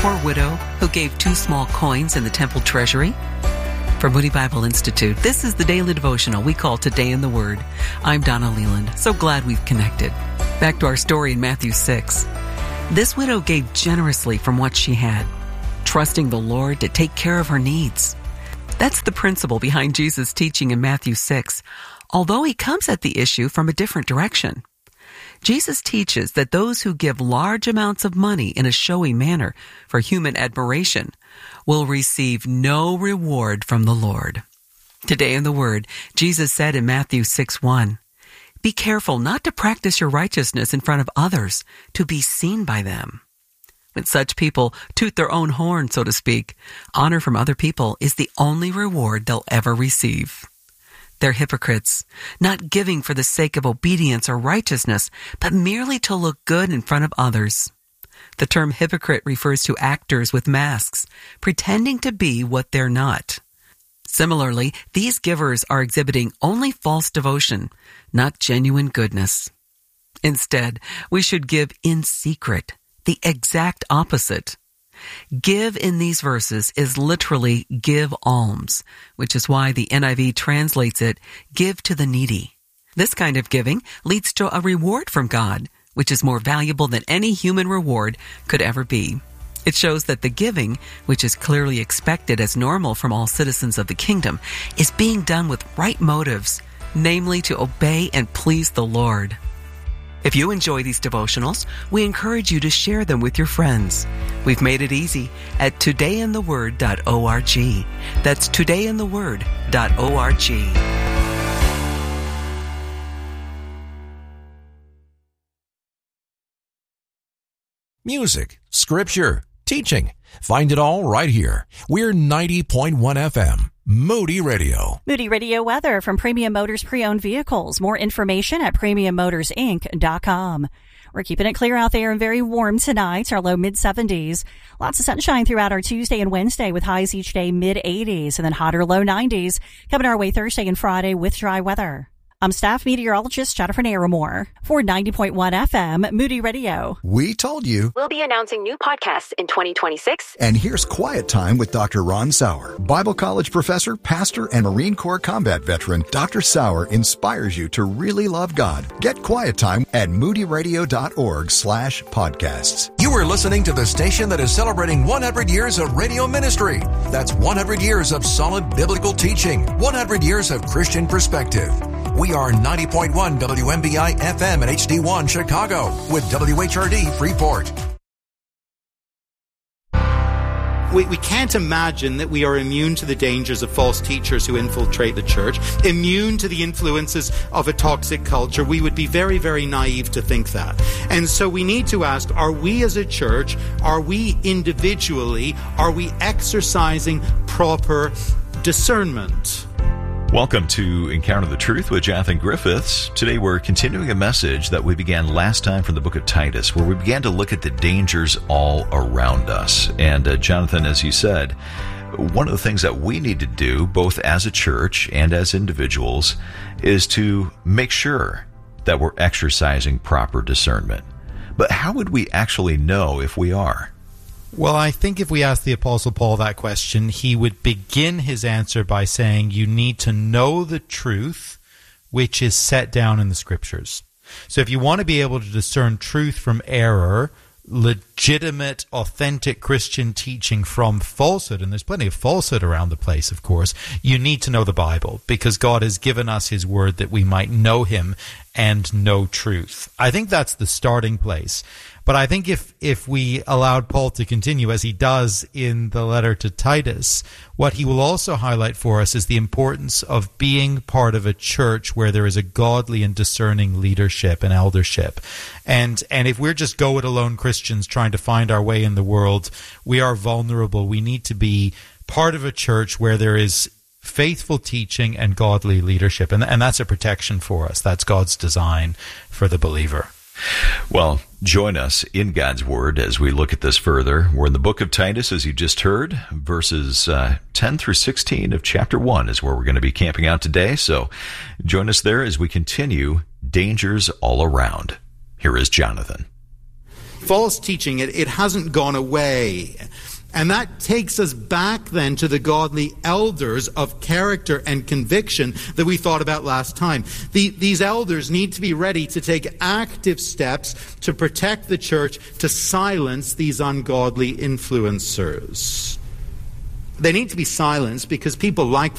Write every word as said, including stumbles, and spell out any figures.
poor widow who gave two small coins in the temple treasury? From Moody Bible Institute, this is the daily devotional we call Today in the Word. I'm Donna Leland. So glad we've connected. Back to our story in Matthew six. This widow gave generously from what she had, trusting the Lord to take care of her needs. That's the principle behind Jesus' teaching in Matthew six, although he comes at the issue from a different direction. Jesus teaches that those who give large amounts of money in a showy manner for human admiration will receive no reward from the Lord. Today in the Word, Jesus said in Matthew six one, "Be careful not to practice your righteousness in front of others to be seen by them." When such people toot their own horn, so to speak, honor from other people is the only reward they'll ever receive. They're hypocrites, not giving for the sake of obedience or righteousness, but merely to look good in front of others. The term hypocrite refers to actors with masks, pretending to be what they're not. Similarly, these givers are exhibiting only false devotion, not genuine goodness. Instead, we should give in secret, the exact opposite. Give in these verses is literally give alms, which is why the N I V translates it, give to the needy. This kind of giving leads to a reward from God, which is more valuable than any human reward could ever be. It shows that the giving, which is clearly expected as normal from all citizens of the kingdom, is being done with right motives, namely to obey and please the Lord. If you enjoy these devotionals, we encourage you to share them with your friends. We've made it easy at today in the word dot org. That's today in the word dot org. Music, scripture, teaching. Find it all right here. We're ninety point one F M. Moody Radio. Moody Radio weather from Premium Motors Pre-Owned Vehicles. More information at premium motors inc dot com. We're keeping it clear out there and very warm tonight. Our low mid seventies. Lots of sunshine throughout our Tuesday and Wednesday with highs each day mid eighties and then hotter low nineties. Coming our way Thursday and Friday with dry weather. I'm staff meteorologist Jennifer Naramore for ninety point one F M Moody Radio. We told you. We'll be announcing new podcasts in twenty twenty-six. And here's Quiet Time with Doctor Ron Sauer. Bible college professor, pastor, and Marine Corps combat veteran, Doctor Sauer inspires you to really love God. Get Quiet Time at moody radio dot org slash podcasts. You are listening to the station that is celebrating one hundred years of radio ministry. That's one hundred years of solid biblical teaching, one hundred years of Christian perspective. We are ninety point one W M B I F M and H D one Chicago with W H R D Freeport. We, we can't imagine that we are immune to the dangers of false teachers who infiltrate the church, immune to the influences of a toxic culture. We would be very, very naive to think that. And so we need to ask, are we as a church, are we individually, are we exercising proper discernment? Welcome to Encounter the Truth with Jonathan Griffiths. Today we're continuing a message that we began last time from the book of Titus, where we began to look at the dangers all around us. And uh, Jonathan, as you said, one of the things that we need to do, both as a church and as individuals, is to make sure that we're exercising proper discernment. But how would we actually know if we are? Well, I think if we ask the Apostle Paul that question, he would begin his answer by saying you need to know the truth which is set down in the Scriptures. So if you want to be able to discern truth from error, legitimate, authentic Christian teaching from falsehood, and there's plenty of falsehood around the place, of course, you need to know the Bible, because God has given us His Word that we might know Him and know truth. I think that's the starting place. But I think if, if we allowed Paul to continue, as he does in the letter to Titus, what he will also highlight for us is the importance of being part of a church where there is a godly and discerning leadership and eldership. And, and if we're just go-it-alone Christians trying to find our way in the world, we are vulnerable. We need to be part of a church where there is faithful teaching and godly leadership. And, and that's a protection for us. That's God's design for the believer. Well, join us in God's Word as we look at this further. We're in the book of Titus, as you just heard. Verses uh, ten through sixteen of chapter one is where we're going to be camping out today. So join us there as we continue Dangers All Around. Here is Jonathan. false teaching, it, it hasn't gone away. And that takes us back then to the godly elders of character and conviction that we thought about last time. The, these elders need to be ready to take active steps to protect the church, to silence these ungodly influencers. They need to be silenced because people like